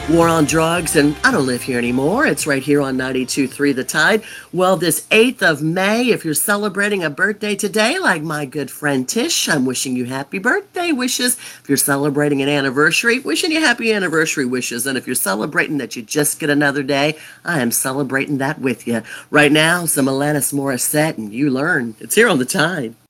War on drugs, and I don't live here anymore. It's right here on 92.3 The Tide. Well, this 8th of May, if you're celebrating a birthday today, like my good friend Tish, I'm wishing you happy birthday wishes. If you're celebrating an anniversary, wishing you happy anniversary wishes. And if you're celebrating that you just get another day, I am celebrating that with you. Right now, some Alanis Morissette, and You Learn. It's here on The Tide.